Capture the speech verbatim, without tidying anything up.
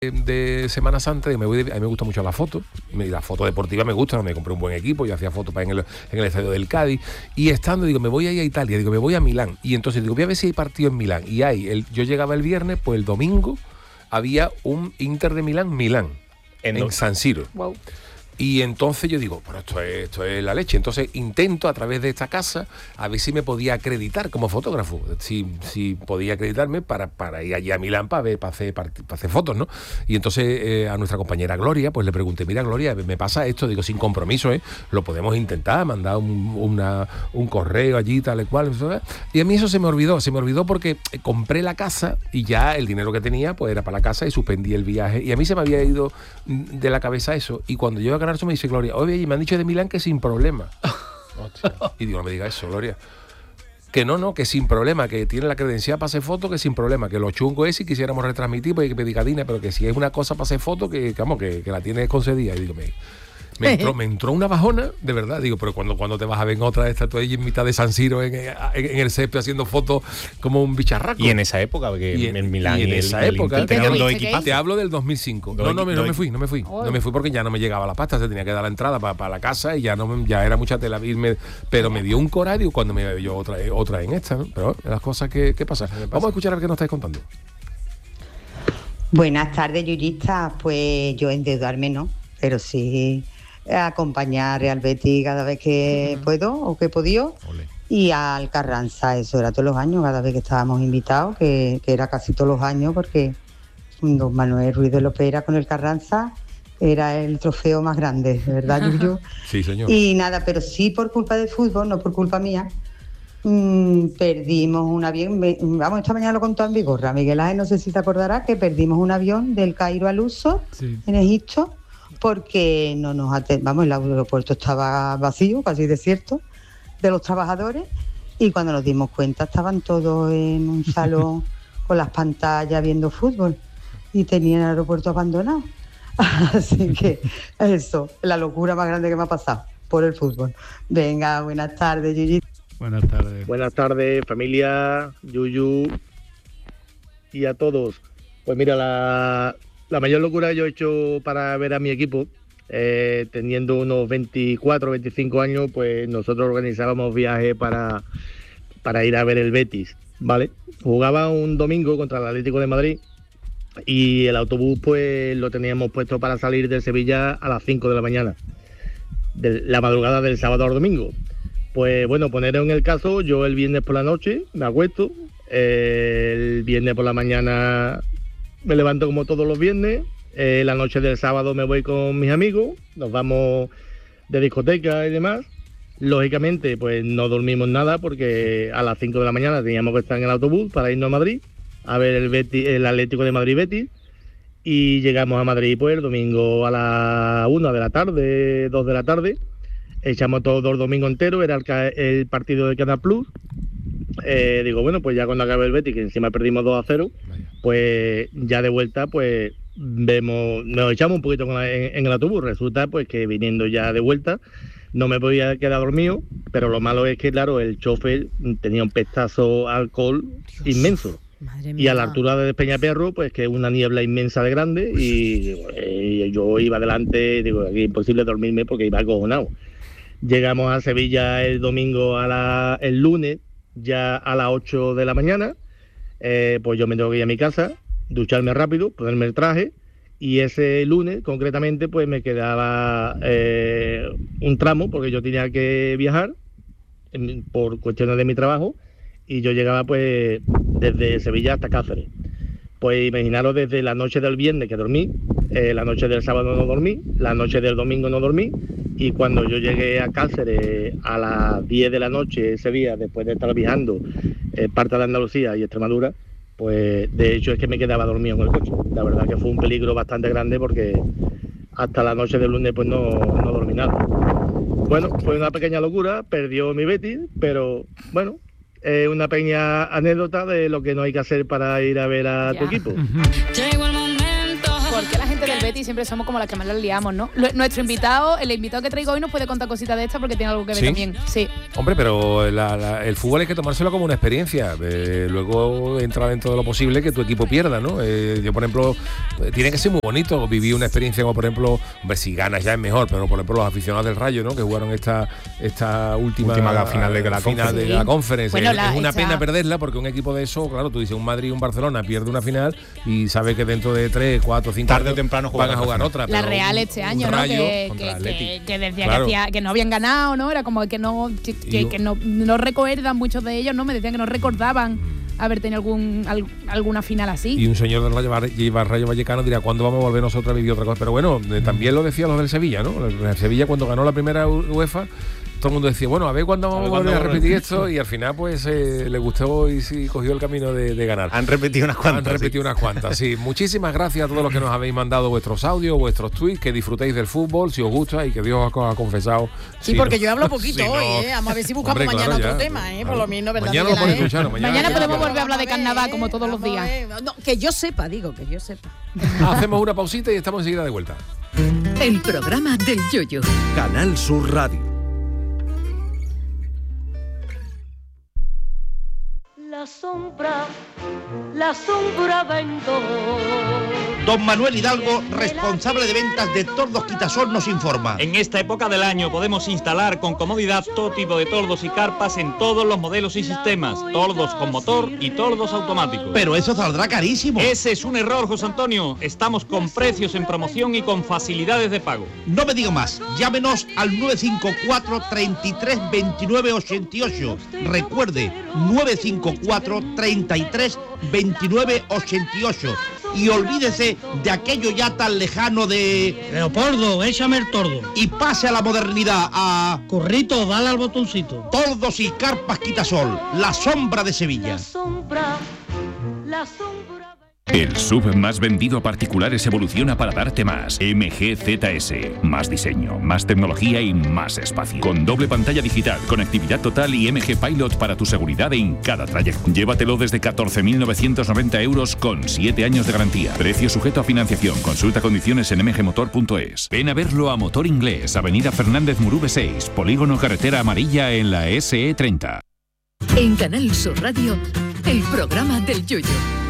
de Semana Santa, y me voy de, a mí me gusta mucho la foto, la foto deportiva me gusta, me compré un buen equipo, yo hacía fotos en el, en el estadio del Cádiz, y estando, digo, me voy a ir a Italia, digo, me voy a Milán, y entonces digo, voy a ver si hay partido en Milán, y hay, el, yo llegaba el viernes, pues el domingo había un Inter de Milán, Milán, en, en San Siro. Wow. Y entonces yo digo, bueno, esto es, esto es la leche. Entonces intento a través de esta casa a ver si me podía acreditar como fotógrafo, si, si podía acreditarme para, para ir allí a Milán para ver, para hacer, para, para hacer fotos, ¿no? Y entonces eh, a nuestra compañera Gloria, pues le pregunté, mira Gloria, me pasa esto, digo, sin compromiso, ¿eh? Lo podemos intentar, mandar un, una, un correo allí, tal y cual. Y a mí eso se me olvidó, se me olvidó porque compré la casa y ya el dinero que tenía pues era para la casa y suspendí el viaje. Y a mí se me había ido de la cabeza eso. Y cuando yo a Canarso me dice Gloria, oye, y me han dicho de Milán que sin problema. Y digo, no me digas eso, Gloria. Que no, no, que sin problema, que tiene la credencial para hacer fotos, que sin problema, que lo chungo es si quisiéramos retransmitir, pues hay que pedir cadena, pero que si es una cosa para hacer fotos, que, vamos, que, que la tiene concedida. Y digo, me, me, entró, me entró una bajona, de verdad, digo, pero cuando, cuando te vas a ver en otra esta, tú ahí en mitad de San Siro, en, en, en el césped, haciendo fotos como un bicharraco. Y en esa época, porque y en, en Milán y en y esa el, época, el tenían dos equipos. Te hablo del dos mil cinco. No, no, no, no me fui, no me fui. Oh. No me fui porque ya no me llegaba la pasta, se tenía que dar la entrada para pa la casa y ya no ya era mucha tela irme, pero me dio un coradio cuando me veo otra, otra en esta, ¿no? Pero las cosas que, que pasan. Vamos a escuchar a ver qué nos estáis contando. Buenas tardes, yuyistas. Pues yo endeudarme no, pero sí acompañar a Real Betis cada vez que uh-huh. puedo o que he podido. Olé. Y al Carranza, eso era todos los años, cada vez que estábamos invitados, que, que era casi todos los años, porque don Manuel Ruiz de Lopera con el Carranza era el trofeo más grande, ¿verdad, Yuyu? Sí, señor. Y nada, pero sí por culpa del fútbol, no por culpa mía, mmm, perdimos un avión, me, vamos, esta mañana lo contó en Vigorra, Miguel Ángel, no sé si te acordarás, que perdimos un avión del Cairo al Luxor, sí. en Egipto, porque no nos atend... vamos, el aeropuerto estaba vacío, casi desierto, de los trabajadores, y cuando nos dimos cuenta estaban todos en un salón con las pantallas viendo fútbol y tenían el aeropuerto abandonado. Así que eso, la locura más grande que me ha pasado por el fútbol. Venga, buenas tardes, Yuyu. Buenas tardes. Buenas tardes, familia, Yuyu y a todos. Pues mira, la, la mayor locura que yo he hecho para ver a mi equipo, Eh, teniendo unos veinticuatro, veinticinco años, pues nosotros organizábamos viajes para, para ir a ver el Betis, ¿vale? Jugaba un domingo contra el Atlético de Madrid y el autobús pues lo teníamos puesto para salir de Sevilla a las cinco de la mañana, de la madrugada del sábado al domingo. Pues bueno, poneros en el caso, yo el viernes por la noche me acuesto, eh, el viernes por la mañana me levanto como todos los viernes. Eh, la noche del sábado me voy con mis amigos, nos vamos de discoteca y demás. Lógicamente, pues no dormimos nada porque a las cinco de la mañana teníamos que estar en el autobús para irnos a Madrid a ver el, Betis, el Atlético de Madrid Betis. Y llegamos a Madrid pues el domingo a la una de la tarde, dos de la tarde. Echamos todo el domingo entero, era el, el partido de Canal Plus. Eh, digo, bueno, pues ya cuando acabe el Betis, que encima perdimos dos a cero, pues ya de vuelta, pues vemos, nos echamos un poquito con la, en, en el autobús. Resulta pues que viniendo ya de vuelta no me podía quedar dormido, pero lo malo es que claro, el chofer tenía un pestazo alcohol Dios, inmenso. Y a la altura de Peñaperro, pues que es una niebla inmensa de grande, y digo, eh, yo iba adelante, digo, aquí es imposible dormirme porque iba acojonado. Llegamos a Sevilla el domingo, a la, el lunes, ya a las ocho de la mañana, eh, pues yo me tengo que ir a mi casa, ducharme rápido, ponerme el traje, y ese lunes concretamente pues me quedaba eh, un tramo porque yo tenía que viajar en, por cuestiones de mi trabajo, y yo llegaba pues desde Sevilla hasta Cáceres. Pues imaginaros, desde la noche del viernes que dormí, eh, la noche del sábado no dormí, la noche del domingo no dormí, y cuando yo llegué a Cáceres a las diez de la noche ese día, después de estar viajando eh, parte de Andalucía y Extremadura, pues de hecho es que me quedaba dormido en el coche. La verdad que fue un peligro bastante grande porque hasta la noche del lunes pues no, no dormí nada. Bueno, fue una pequeña locura, perdió mi Betis, pero bueno, es eh, una pequeña anécdota de lo que no hay que hacer para ir a ver a ya. tu equipo. Llegó el momento. ¿Por qué la gente del Betis Betis siempre somos como las que más las liamos, ¿no? Lo, nuestro invitado, el invitado que traigo hoy nos puede contar cositas de esta porque tiene algo que ver ¿Sí? también. Sí. Hombre, pero la, la, el fútbol hay que tomárselo como una experiencia. Eh, luego entra dentro de lo posible que tu equipo pierda, ¿no? Eh, yo, por ejemplo, eh, tiene que ser muy bonito vivir una experiencia como, por ejemplo, hombre, si ganas ya es mejor, pero por ejemplo los aficionados del Rayo, ¿no? Que jugaron esta esta última, última final de la final de la Conference. Bueno, es, la, es una esa... pena perderla porque un equipo de eso, claro, tú dices un Madrid y un Barcelona pierde una final y sabe que dentro de tres, cuatro, cinco tarde o temprano van a jugar otra. La Real este año, ¿no? Que, que, que, que decía claro. que, hacía, que no habían ganado, ¿no? Era como que no que, que, que no, no recuerdan muchos de ellos, ¿no? Me decían que no recordaban haber tenido algún al, alguna final así. Y un señor del Rayo, Rayo Vallecano dirá, ¿cuándo vamos a volver nosotros a vivir otra cosa? Pero bueno, eh, también lo decían los del Sevilla, ¿no? El Sevilla cuando ganó la primera UEFA, todo el mundo decía, bueno, a ver cuándo vamos a volver a repetir esto, y al final pues eh, le gustó y sí cogió el camino de, de ganar. Han repetido unas cuantas. Han repetido sí. unas cuantas, sí. Muchísimas gracias a todos los que nos habéis mandado vuestros audios, vuestros tweets, que disfrutéis del fútbol, si os gusta, y que Dios os ha confesado. Sí, si porque no, yo hablo poquito si hoy, no, ¿eh? Vamos a ver si buscamos hombre, mañana claro, otro ya, tema, ¿eh? Por lo menos, ¿verdad? Mañana, lo podemos escuchar, mañana, mañana podemos volver a hablar de carnaval como todos los días. No, que yo sepa, digo, que yo sepa. Hacemos una pausita y estamos enseguida de vuelta. El programa del Yoyo. Canal Sur Radio. La sombra, la sombra vendo. Don Manuel Hidalgo, responsable de ventas de Tordos Quitasol, nos informa. En esta época del año podemos instalar con comodidad todo tipo de tordos y carpas en todos los modelos y sistemas, tordos con motor y tordos automáticos. Pero eso saldrá carísimo. Ese es un error, José Antonio. Estamos con precios en promoción y con facilidades de pago. No me diga más. Llámenos al nueve cinco cuatro, treinta y tres, veintinueve, ochenta y ocho. Recuerde, nueve cinco cuatro, treinta y tres, veintinueve, ochenta y ocho. Y olvídese de aquello ya tan lejano de... Leopoldo, échame el tordo. Y pase a la modernidad, a... Currito, dale al botoncito. Tordos y carpas Quitasol, la sombra de Sevilla. La sombra, la sombra... El S U V más vendido a particulares evoluciona para darte más. M G Z S. Más diseño, más tecnología y más espacio. Con doble pantalla digital, conectividad total y M G Pilot para tu seguridad en cada trayecto. Llévatelo desde catorce mil novecientos noventa euros con siete años de garantía. Precio sujeto a financiación. Consulta condiciones en m g motor punto es. Ven a verlo a Motor Inglés, Avenida Fernández Murube seis, Polígono Carretera Amarilla en la S E treinta. En Canal Sur Radio, el programa del Yoyo.